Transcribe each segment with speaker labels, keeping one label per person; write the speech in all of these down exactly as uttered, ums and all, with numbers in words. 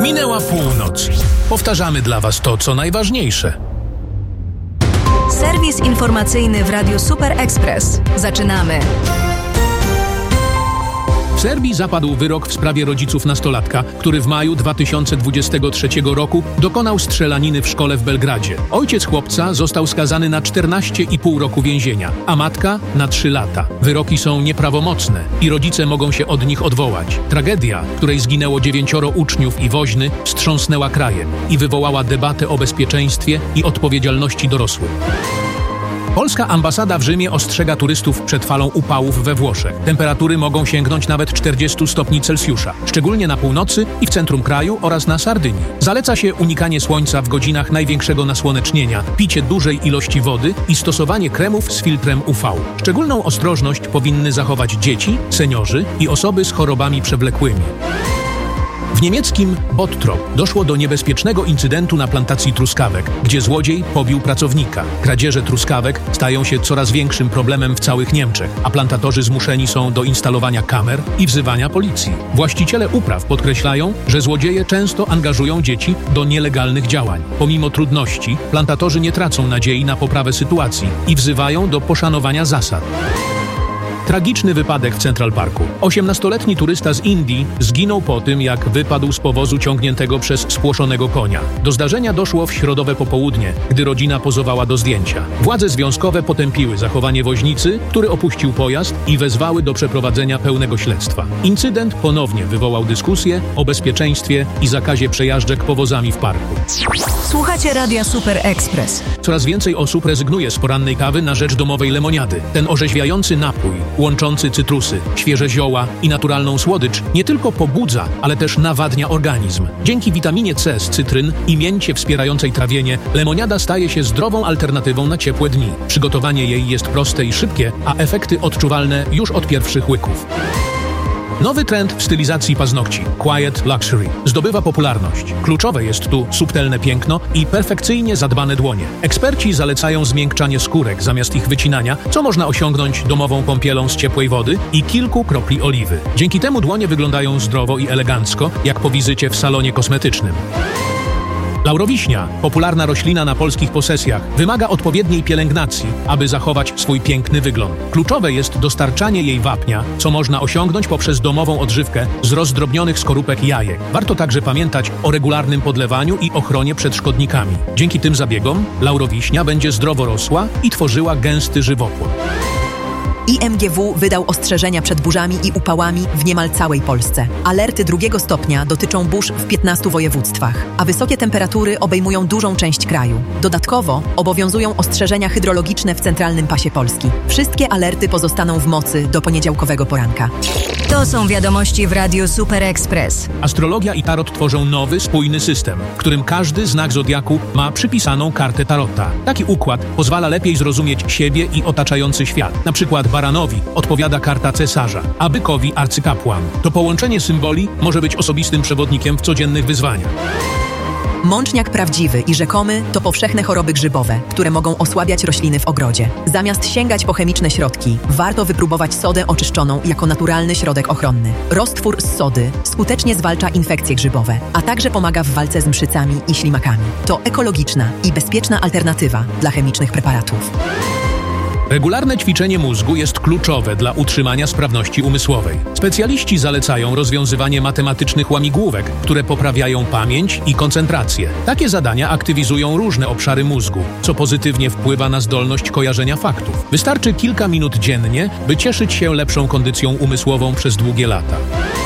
Speaker 1: Minęła północ. Powtarzamy dla Was to, co najważniejsze.
Speaker 2: Serwis informacyjny w Radiu Super Express. Zaczynamy.
Speaker 1: W Serbii zapadł wyrok w sprawie rodziców nastolatka, który w maju dwa tysiące dwudziestego trzeciego roku dokonał strzelaniny w szkole w Belgradzie. Ojciec chłopca został skazany na czternaście i pół roku więzienia, a matka na trzy lata. Wyroki są nieprawomocne i rodzice mogą się od nich odwołać. Tragedia, w której zginęło dziewięcioro uczniów i woźny, wstrząsnęła krajem i wywołała debatę o bezpieczeństwie i odpowiedzialności dorosłych. Polska ambasada w Rzymie ostrzega turystów przed falą upałów we Włoszech. Temperatury mogą sięgnąć nawet czterdziestu stopni Celsjusza, szczególnie na północy i w centrum kraju oraz na Sardynii. Zaleca się unikanie słońca w godzinach największego nasłonecznienia, picie dużej ilości wody i stosowanie kremów z filtrem U V. Szczególną ostrożność powinny zachować dzieci, seniorzy i osoby z chorobami przewlekłymi. W niemieckim Bottrop doszło do niebezpiecznego incydentu na plantacji truskawek, gdzie złodziej pobił pracownika. Kradzieże truskawek stają się coraz większym problemem w całych Niemczech, a plantatorzy zmuszeni są do instalowania kamer i wzywania policji. Właściciele upraw podkreślają, że złodzieje często angażują dzieci do nielegalnych działań. Pomimo trudności, plantatorzy nie tracą nadziei na poprawę sytuacji i wzywają do poszanowania zasad. Tragiczny wypadek w Central Parku. osiemnastoletni turysta z Indii zginął po tym, jak wypadł z powozu ciągniętego przez spłoszonego konia. Do zdarzenia doszło w środowe popołudnie, gdy rodzina pozowała do zdjęcia. Władze związkowe potępiły zachowanie woźnicy, który opuścił pojazd i wezwały do przeprowadzenia pełnego śledztwa. Incydent ponownie wywołał dyskusję o bezpieczeństwie i zakazie przejażdżek powozami w parku.
Speaker 2: Słuchacie Radia Super Express.
Speaker 1: Coraz więcej osób rezygnuje z porannej kawy na rzecz domowej lemoniady. Ten orzeźwiający napój, łączący cytrusy, świeże zioła i naturalną słodycz, nie tylko pobudza, ale też nawadnia organizm. Dzięki witaminie C z cytryn i mięcie wspierającej trawienie, lemoniada staje się zdrową alternatywą na ciepłe dni. Przygotowanie jej jest proste i szybkie, a efekty odczuwalne już od pierwszych łyków. Nowy trend w stylizacji paznokci – Quiet Luxury – zdobywa popularność. Kluczowe jest tu subtelne piękno i perfekcyjnie zadbane dłonie. Eksperci zalecają zmiękczanie skórek zamiast ich wycinania, co można osiągnąć domową kąpielą z ciepłej wody i kilku kropli oliwy. Dzięki temu dłonie wyglądają zdrowo i elegancko, jak po wizycie w salonie kosmetycznym. Laurowiśnia, popularna roślina na polskich posesjach, wymaga odpowiedniej pielęgnacji, aby zachować swój piękny wygląd. Kluczowe jest dostarczanie jej wapnia, co można osiągnąć poprzez domową odżywkę z rozdrobnionych skorupek jajek. Warto także pamiętać o regularnym podlewaniu i ochronie przed szkodnikami. Dzięki tym zabiegom laurowiśnia będzie zdrowo rosła i tworzyła gęsty żywopłot.
Speaker 3: I M G W wydał ostrzeżenia przed burzami i upałami w niemal całej Polsce. Alerty drugiego stopnia dotyczą burz w piętnastu województwach, a wysokie temperatury obejmują dużą część kraju. Dodatkowo obowiązują ostrzeżenia hydrologiczne w centralnym pasie Polski. Wszystkie alerty pozostaną w mocy do poniedziałkowego poranka.
Speaker 2: To są wiadomości w Radiu Super Express.
Speaker 1: Astrologia i tarot tworzą nowy, spójny system, w którym każdy znak zodiaku ma przypisaną kartę tarota. Taki układ pozwala lepiej zrozumieć siebie i otaczający świat. Na przykład baranowi odpowiada karta cesarza, a bykowi arcykapłan. To połączenie symboli może być osobistym przewodnikiem w codziennych wyzwaniach.
Speaker 3: Mączniak prawdziwy i rzekomy to powszechne choroby grzybowe, które mogą osłabiać rośliny w ogrodzie. Zamiast sięgać po chemiczne środki, warto wypróbować sodę oczyszczoną jako naturalny środek ochronny. Roztwór z sody skutecznie zwalcza infekcje grzybowe, a także pomaga w walce z mszycami i ślimakami. To ekologiczna i bezpieczna alternatywa dla chemicznych preparatów.
Speaker 1: Regularne ćwiczenie mózgu jest kluczowe dla utrzymania sprawności umysłowej. Specjaliści zalecają rozwiązywanie matematycznych łamigłówek, które poprawiają pamięć i koncentrację. Takie zadania aktywizują różne obszary mózgu, co pozytywnie wpływa na zdolność kojarzenia faktów. Wystarczy kilka minut dziennie, by cieszyć się lepszą kondycją umysłową przez długie lata.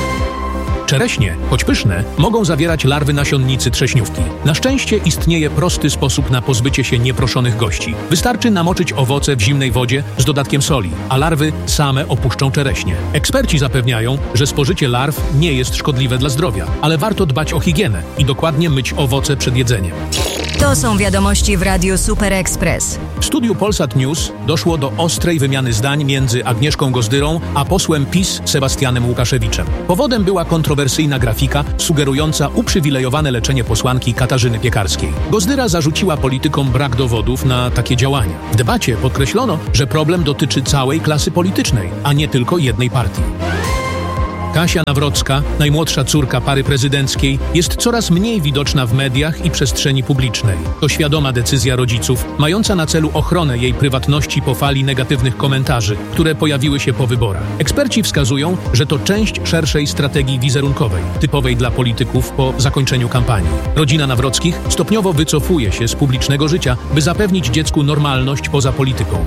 Speaker 1: Czereśnie, choć pyszne, mogą zawierać larwy nasionnicy trześniówki. Na szczęście istnieje prosty sposób na pozbycie się nieproszonych gości. Wystarczy namoczyć owoce w zimnej wodzie z dodatkiem soli, a larwy same opuszczą czereśnie. Eksperci zapewniają, że spożycie larw nie jest szkodliwe dla zdrowia, ale warto dbać o higienę i dokładnie myć owoce przed jedzeniem.
Speaker 2: To są wiadomości w Radiu Super Express.
Speaker 1: W studiu Polsat News doszło do ostrej wymiany zdań między Agnieszką Gozdyrą a posłem PiS Sebastianem Łukaszewiczem. Powodem była kontrowersyjna grafika sugerująca uprzywilejowane leczenie posłanki Katarzyny Piekarskiej. Gozdyra zarzuciła politykom brak dowodów na takie działania. W debacie podkreślono, że problem dotyczy całej klasy politycznej, a nie tylko jednej partii. Kasia Nawrocka, najmłodsza córka pary prezydenckiej, jest coraz mniej widoczna w mediach i przestrzeni publicznej. To świadoma decyzja rodziców, mająca na celu ochronę jej prywatności po fali negatywnych komentarzy, które pojawiły się po wyborach. Eksperci wskazują, że to część szerszej strategii wizerunkowej, typowej dla polityków po zakończeniu kampanii. Rodzina Nawrockich stopniowo wycofuje się z publicznego życia, by zapewnić dziecku normalność poza polityką.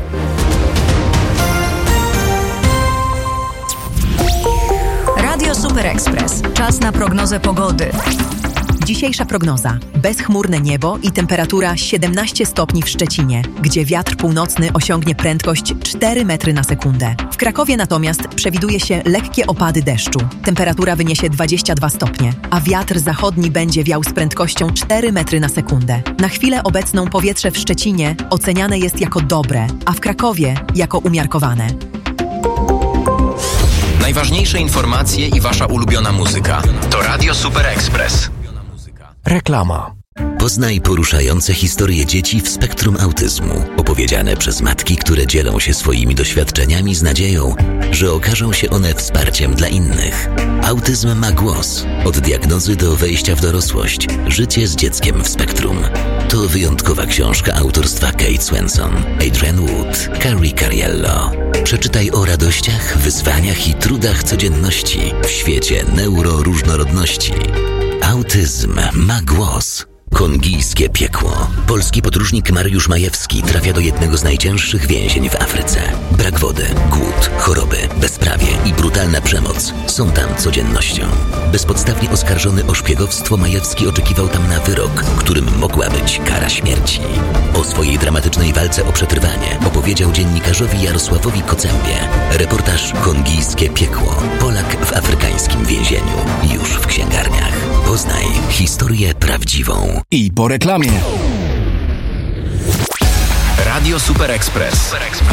Speaker 2: Radio Super Express. Czas na prognozę pogody.
Speaker 3: Dzisiejsza prognoza. Bezchmurne niebo i temperatura siedemnaście stopni w Szczecinie, gdzie wiatr północny osiągnie prędkość cztery metry na sekundę. W Krakowie natomiast przewiduje się lekkie opady deszczu. Temperatura wyniesie dwadzieścia dwa stopnie, a wiatr zachodni będzie wiał z prędkością cztery metry na sekundę. Na chwilę obecną powietrze w Szczecinie oceniane jest jako dobre, a w Krakowie jako umiarkowane.
Speaker 4: Najważniejsze informacje i wasza ulubiona muzyka. To Radio Super Express.
Speaker 5: Reklama.
Speaker 6: Poznaj poruszające historie dzieci w spektrum autyzmu, opowiedziane przez matki, które dzielą się swoimi doświadczeniami z nadzieją, że okażą się one wsparciem dla innych. Autyzm ma głos. Od diagnozy do wejścia w dorosłość. Życie z dzieckiem w spektrum. To wyjątkowa książka autorstwa Kate Swenson, Adrian Wood, Carrie Cariello. Przeczytaj o radościach, wyzwaniach i trudach codzienności w świecie neuroróżnorodności. Autyzm ma głos. Kongijskie piekło. Polski podróżnik Mariusz Majewski trafia do jednego z najcięższych więzień w Afryce. Brak wody, głód, choroby, bezprawie i brutalna przemoc są tam codziennością. Bezpodstawnie oskarżony o szpiegowstwo, Majewski oczekiwał tam na wyrok, którym mogła być kara śmierci. O swojej dramatycznej walce o przetrwanie opowiedział dziennikarzowi Jarosławowi Kocębie. Reportaż Kongijskie piekło. Polak w afrykańskim więzieniu. Już w księgarniach. Poznaj historię prawdziwą.
Speaker 5: I po reklamie.
Speaker 4: Radio Super Express.